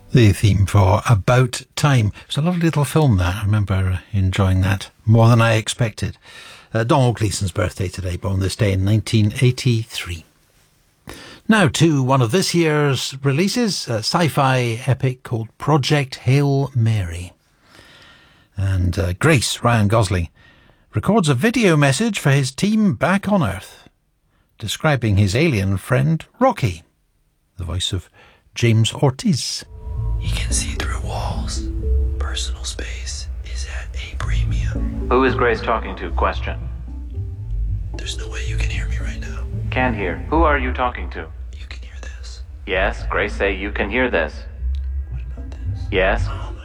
The theme for About Time. It's a lovely little film, that. I remember enjoying that more than I expected. Donald Gleason's birthday today, born this day in 1983. Now to one of this year's releases, a sci-fi epic called Project Hail Mary. And Grace, Ryan Gosling, records a video message for his team back on Earth, describing his alien friend Rocky, the voice of James Ortiz. You can see through walls. Personal space is at a premium. Who is Grace talking to? Question. There's no way you can hear me right now. Can hear. Who are you talking to? You can hear this. Yes, Grace say you can hear this. What about this? Yes. Oh